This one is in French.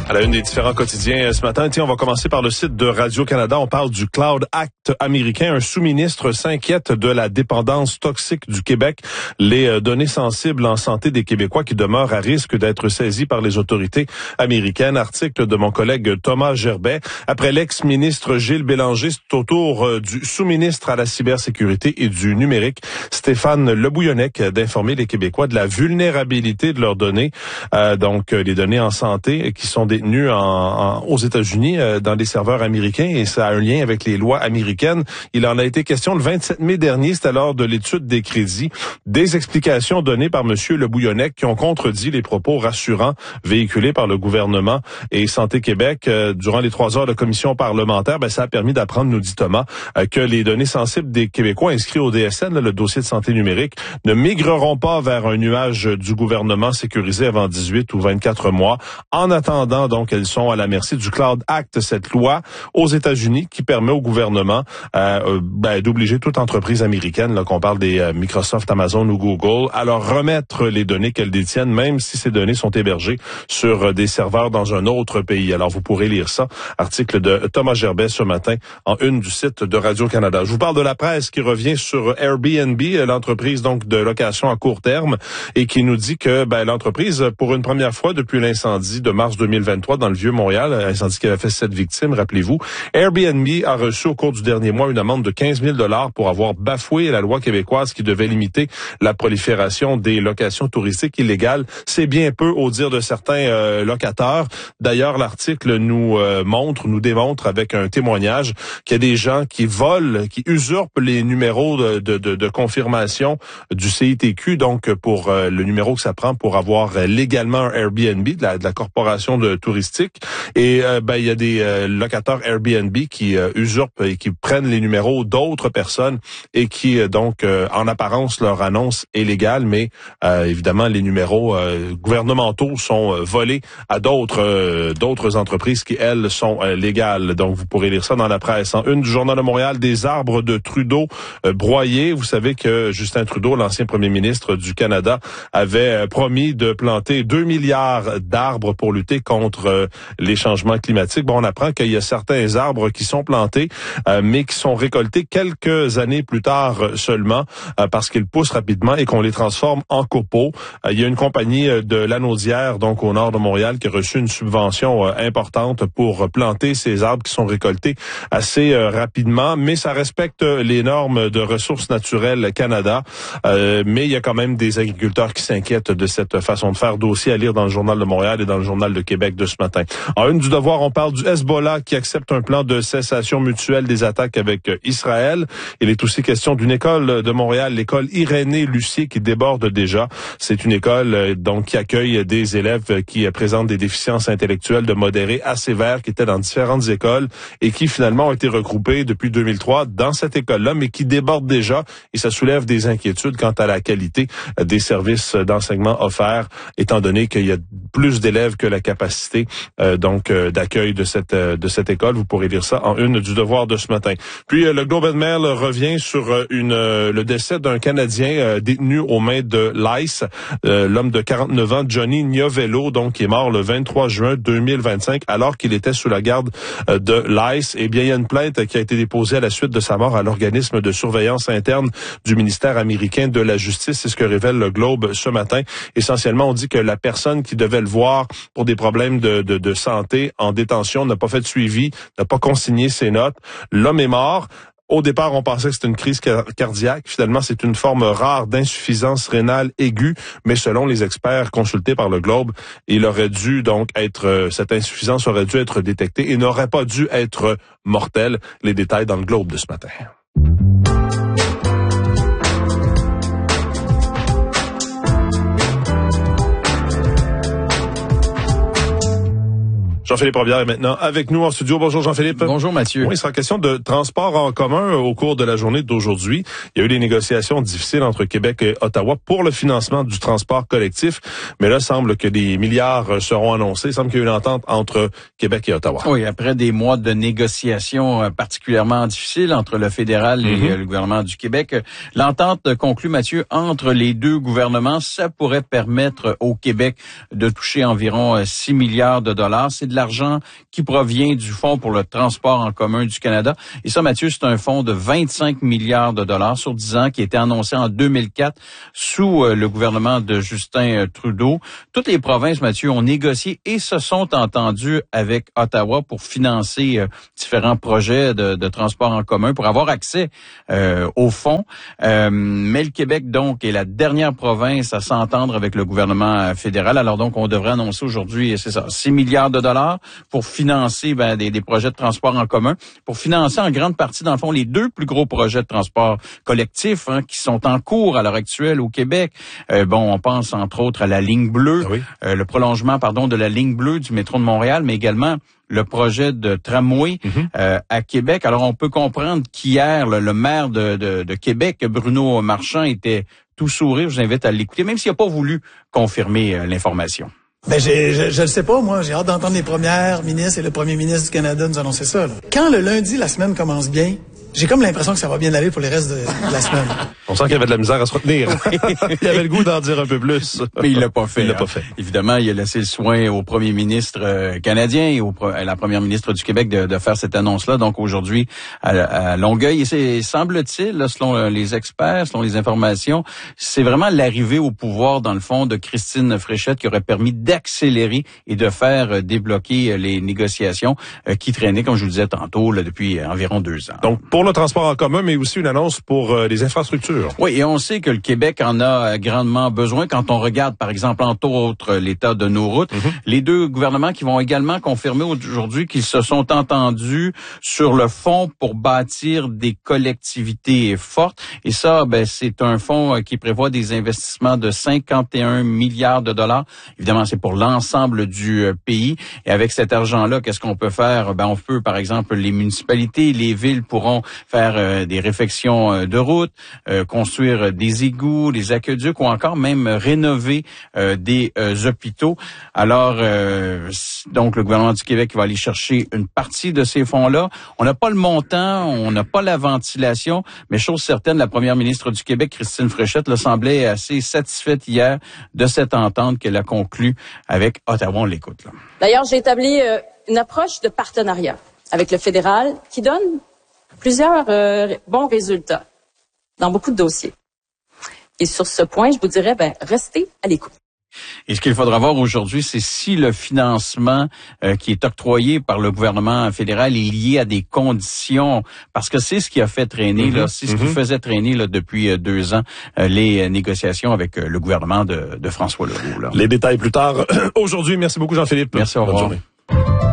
À la une des différents quotidiens ce matin, tiens, on va commencer par le site de Radio-Canada. On parle du Cloud Act américain. Un sous-ministre s'inquiète de la dépendance toxique du Québec. Les données sensibles en santé des Québécois qui demeurent à risque d'être saisies par les autorités américaines. Article de mon collègue Thomas Gerbet. Après l'ex-ministre Gilles Bélanger, c'est au tour du sous-ministre à la cybersécurité et du numérique, Stéphane Lebouillonnec, d'informer les Québécois de la vulnérabilité de leurs données. Donc, les données en santé qui sont détenues aux États-Unis dans des serveurs américains, et ça a un lien avec les lois américaines. Il en a été question le 27 mai dernier, c'était lors de l'étude des crédits. Des explications données par M. Lebouillonnec qui ont contredit les propos rassurants véhiculés par le gouvernement et Santé Québec durant les 3 heures de commission parlementaire. Ça a permis d'apprendre, nous dit Thomas, que les données sensibles des Québécois inscrits au DSN, le dossier de santé numérique, ne migreront pas vers un nuage du gouvernement sécurisé avant 18 ou 24 mois. En attendant, donc, elles sont à la merci du Cloud Act, cette loi aux États-Unis qui permet au gouvernement d'obliger toute entreprise américaine, là, qu'on parle des Microsoft, Amazon ou Google, à leur remettre les données qu'elles détiennent, même si ces données sont hébergées sur des serveurs dans un autre pays. Alors, vous pourrez lire ça. Article de Thomas Gerbet ce matin en une du site de Radio-Canada. Je vous parle de la presse qui revient sur Airbnb, l'entreprise donc de location à court terme, et qui nous dit que l'entreprise, pour une première fois depuis l'incendie de mars 2023 dans le Vieux-Montréal, incendie qui avait fait 7 victimes, rappelez-vous, Airbnb a reçu au cours du dernier mois une amende de 15 000 $ pour avoir bafoué la loi québécoise qui devait limiter la prolifération des locations touristiques illégales. C'est bien peu au dire de certains locataires. D'ailleurs, l'article nous démontre avec un témoignage qu'il y a des gens qui volent, qui usurpent les numéros de confirmation du CITQ, donc pour le numéro que ça prend pour avoir légalement un Airbnb de la corporation de touristique. Et il y a des locataires Airbnb qui usurpent et qui prennent les numéros d'autres personnes et qui en apparence leur annonce est légale, mais évidemment les numéros gouvernementaux sont volés à d'autres entreprises qui elles sont légales. Donc vous pourrez lire ça dans la presse. En une du Journal de Montréal, des arbres de Trudeau broyés. Vous savez que Justin Trudeau, l'ancien premier ministre du Canada, avait promis de planter 2 milliards d'arbres pour lutter contre les changements climatiques. On apprend qu'il y a certains arbres qui sont plantés, mais qui sont récoltés quelques années plus tard seulement, parce qu'ils poussent rapidement et qu'on les transforme en copeaux. Il y a une compagnie de Lanaudière, donc au nord de Montréal, qui a reçu une subvention importante pour planter ces arbres qui sont récoltés assez rapidement, mais ça respecte les normes de ressources naturelles Canada. Mais il y a quand même des agriculteurs qui s'inquiètent de cette façon de faire. Dossier à lire dans le Journal de Montréal et dans le Journal de Québec de ce matin. En une du Devoir, on parle du Hezbollah qui accepte un plan de cessation mutuelle des attaques avec Israël. Il est aussi question d'une école de Montréal, l'école Irénée Lucier, qui déborde déjà. C'est une école donc qui accueille des élèves qui présentent des déficiences intellectuelles de modéré à sévères, qui étaient dans différentes écoles et qui finalement ont été regroupés depuis 2003 dans cette école-là, mais qui déborde déjà, et ça soulève des inquiétudes quant à la qualité des services d'enseignement offerts, étant donné qu'il y a plus d'élèves que la capacité d'accueil de cette école. Vous pourrez lire ça en une du Devoir de ce matin. Puis le Globe and Mail revient sur le décès d'un Canadien détenu aux mains de l'ICE, l'homme de 49 ans, Johnny Gnovello, donc qui est mort le 23 juin 2025 alors qu'il était sous la garde de l'ICE. Eh bien, il y a une plainte qui a été déposée à la suite de sa mort à l'organisme de surveillance interne du ministère américain de la Justice. C'est ce que révèle le Globe ce matin. Essentiellement, on dit que la personne qui devait le voir pour des problèmes de santé en détention n'a pas fait de suivi, n'a pas consigné ses notes. L'homme est mort. Au départ, on pensait que c'était une crise cardiaque. Finalement, c'est une forme rare d'insuffisance rénale aiguë, mais selon les experts consultés par le Globe, cette insuffisance aurait dû être détectée et n'aurait pas dû être mortelle. Les détails dans le Globe de ce matin. Jean-Philippe Robillard est maintenant avec nous en studio. Bonjour Jean-Philippe. Bonjour Mathieu. Oui, il sera question de transport en commun au cours de la journée d'aujourd'hui. Il y a eu des négociations difficiles entre Québec et Ottawa pour le financement du transport collectif, mais là, il semble que des milliards seront annoncés. Il semble qu'il y a eu une entente entre Québec et Ottawa. Oui, après des mois de négociations particulièrement difficiles entre le fédéral et le gouvernement du Québec, l'entente conclue, Mathieu, entre les deux gouvernements, ça pourrait permettre au Québec de toucher environ 6 milliards de dollars. C'est de l'argent qui provient du Fonds pour le transport en commun du Canada. Et ça, Mathieu, c'est un fonds de 25 milliards de dollars sur 10 ans qui a été annoncé en 2004 sous le gouvernement de Justin Trudeau. Toutes les provinces, Mathieu, ont négocié et se sont entendues avec Ottawa pour financer différents projets de transport en commun, pour avoir accès au fonds. Mais le Québec, donc, est la dernière province à s'entendre avec le gouvernement fédéral. Alors donc, on devrait annoncer aujourd'hui, c'est ça, 6 milliards de dollars pour financer des projets de transport en commun, pour financer en grande partie, dans le fond, les deux plus gros projets de transport collectif qui sont en cours à l'heure actuelle au Québec. On pense entre autres à la ligne bleue, le prolongement, de la ligne bleue du métro de Montréal, mais également le projet de tramway à Québec. Alors, on peut comprendre qu'hier, le maire de Québec, Bruno Marchand, était tout sourire. Je vous invite à l'écouter, même s'il n'a pas voulu confirmer l'information. Je le sais pas, moi. J'ai hâte d'entendre les premières ministres et le premier ministre du Canada nous annoncer ça. Quand le lundi, la semaine commence bien, j'ai comme l'impression que ça va bien aller pour les restes de la semaine. On sent qu'il y avait de la misère à se retenir. Il avait le goût d'en dire un peu plus. Mais il l'a pas fait. Évidemment, il a laissé le soin au premier ministre canadien et à la première ministre du Québec de faire cette annonce-là. Donc aujourd'hui, à Longueuil, et c'est, semble-t-il, là, selon les experts, selon les informations, c'est vraiment l'arrivée au pouvoir, dans le fond, de Christine Fréchette qui aurait permis d'accélérer et de faire débloquer les négociations qui traînaient, comme je vous le disais tantôt, là, depuis environ 2 ans. Donc, pour le transport en commun, mais aussi une annonce pour les infrastructures. Oui, et on sait que le Québec en a grandement besoin. Quand on regarde, par exemple, entre autres, l'état de nos routes, les deux gouvernements qui vont également confirmer aujourd'hui qu'ils se sont entendus sur le fonds pour bâtir des collectivités fortes. Et ça, c'est un fonds qui prévoit des investissements de 51 milliards de dollars. Évidemment, c'est pour l'ensemble du pays. Et avec cet argent-là, qu'est-ce qu'on peut faire? On peut, par exemple, les municipalités, les villes pourront faire des réfections de routes, construire des égouts, des aqueducs ou encore même rénover des hôpitaux. Alors, donc, le gouvernement du Québec va aller chercher une partie de ces fonds-là. On n'a pas le montant, on n'a pas la ventilation, mais chose certaine, la première ministre du Québec, Christine Fréchette, semblait assez satisfaite hier de cette entente qu'elle a conclue avec Ottawa. On l'écoute, là. D'ailleurs, j'ai établi une approche de partenariat avec le fédéral qui donne plusieurs bons résultats dans beaucoup de dossiers. Et sur ce point, je vous dirais, restez à l'écoute. Et ce qu'il faudra voir aujourd'hui, c'est si le financement qui est octroyé par le gouvernement fédéral est lié à des conditions, parce que c'est ce qui a fait traîner, c'est ce qui faisait traîner depuis 2 ans les négociations avec le gouvernement de François Legault. Là. Les détails plus tard. Aujourd'hui, merci beaucoup Jean-Philippe. Merci, au revoir. Bonne journée.